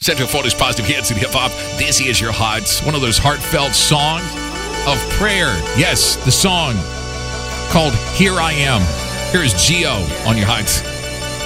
Central Florida's Positive Hits and Hip Hop. This is your Heights. One of those heartfelt songs of prayer. Yes, the song called Here I Am. Here is Gio on your Heights.